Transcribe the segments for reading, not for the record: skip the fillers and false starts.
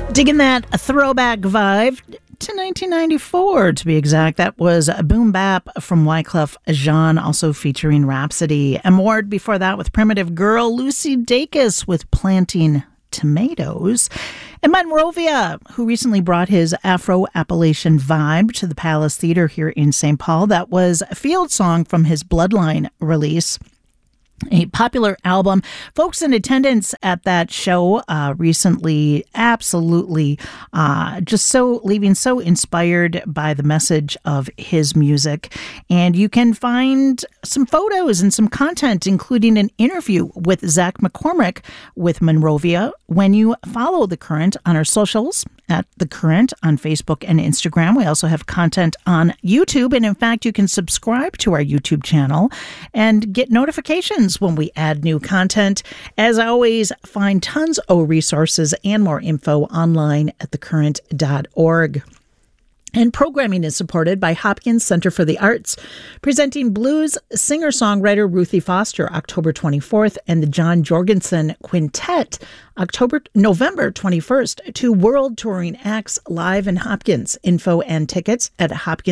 Digging that throwback vibe to 1994, to be exact. That was Boom Bap from Wyclef Jean, also featuring Rhapsody. And Ward before that with Primitive Girl, Lucy Dacus with Planting Tomatoes. And Monrovia, who recently brought his Afro-Appalachian vibe to the Palace Theatre here in St. Paul. That was a field song from his Bloodline release, a popular album. Folks in attendance at that show recently, absolutely just leaving so inspired by the message of his music. And you can find some photos and some content, including an interview with Zach McCormick with Monrovia, when you follow The Current on our socials at The Current on Facebook and Instagram. We also have content on YouTube. And in fact, you can subscribe to our YouTube channel and get notifications when we add new content. As always, find tons of resources and more info online at thecurrent.org. And programming is supported by Hopkins Center for the Arts, presenting blues singer-songwriter Ruthie Foster October 24th and the John Jorgensen Quintet November 21st. 2 world touring acts live in Hopkins. Info and tickets at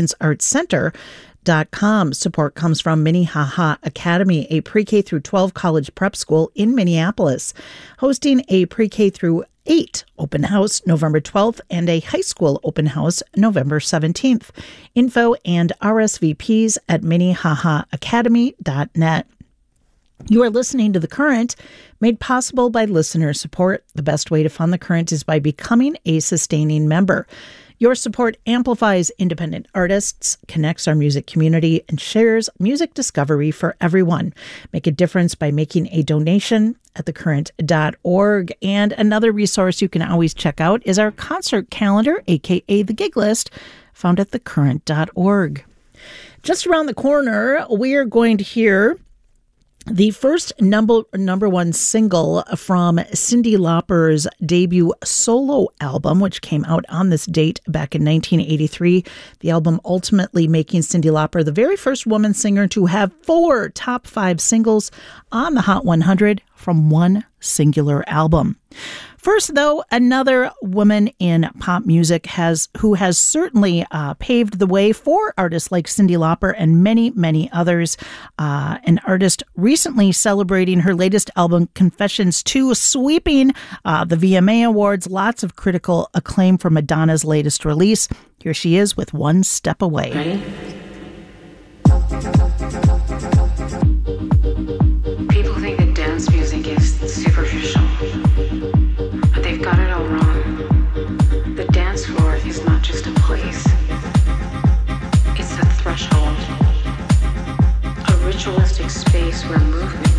hopkinsartscenter.com. Support comes from Minnehaha Academy, a pre-K through 12 college prep school in Minneapolis, hosting a pre-K through 8 open house November 12th and a high school open house November 17th. Info and RSVPs at minnehahaacademy.net. You are listening to The Current, made possible by listener support. The best way to fund The Current is by becoming a sustaining member. Your support amplifies independent artists, connects our music community, and shares music discovery for everyone. Make a difference by making a donation at thecurrent.org. And another resource you can always check out is our concert calendar, aka the gig list, found at thecurrent.org. Just around the corner, we are going to hear the first number one single from Cyndi Lauper's debut solo album, which came out on this date back in 1983. The album ultimately making Cyndi Lauper the very first woman singer to have 4 top 5 singles on the Hot 100 from one singular album. First, though, another woman in pop music who has certainly paved the way for artists like Cyndi Lauper and many, many others. An artist recently celebrating her latest album, Confessions 2, sweeping the VMA Awards. Lots of critical acclaim for Madonna's latest release. Here she is with One Step Away. Ready? People think that dance music is superficial. They've got it all wrong. The dance floor is not just a place. It's a threshold. A ritualistic space where movement